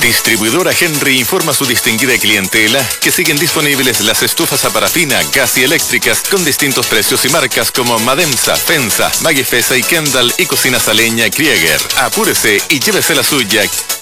Distribuidora Henry informa a su distinguida clientela que siguen disponibles las estufas a parafina, gas y eléctricas con distintos precios y marcas como Mademsa, Pensa, Magifesa y Kendall y cocinas a leña Krieger. Apúrese y llévese la suya.